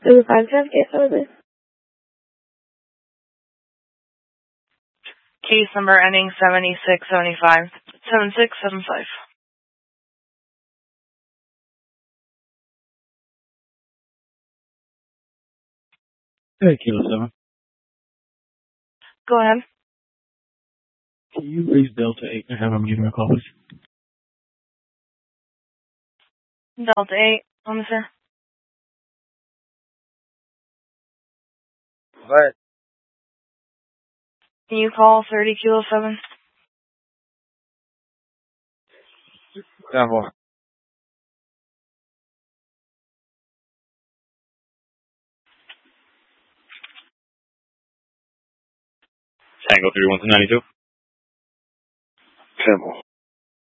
5 case over. Case number ending 7675. 7675. Hey, Kilo 7. Go ahead. Can you raise Delta 8 and have him give me a call, please? Delta 8, officer. What? Can you call 30 Kilo 7? Devil. Tango 31 to 92. Temple.